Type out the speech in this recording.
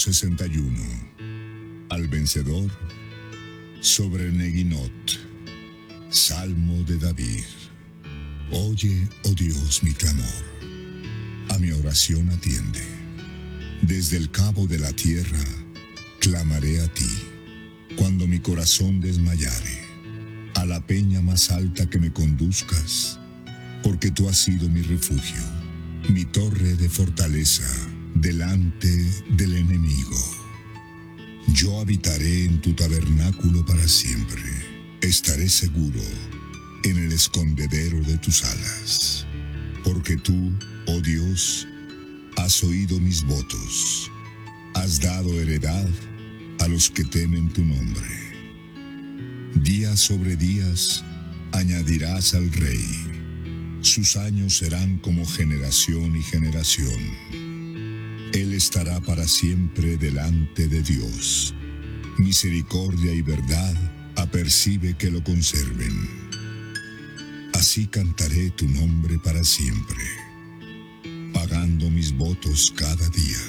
61. Al vencedor sobre Neguinot. Salmo de David. Oye, oh Dios, mi clamor. A mi oración atiende. Desde el cabo de la tierra clamaré a ti. Cuando mi corazón desmayare, a la peña más alta que me conduzcas, porque tú has sido mi refugio, mi torre de fortaleza, delante del enemigo. Yo habitaré en tu tabernáculo para siempre. Estaré seguro en el escondedero de tus alas. Porque tú, oh Dios, has oído mis votos. Has dado heredad a los que temen tu nombre. Días sobre días añadirás al rey. Sus años serán como generación y generación. Él estará para siempre delante de Dios. Misericordia y verdad apercibe que lo conserven. Así cantaré tu nombre para siempre, pagando mis votos cada día.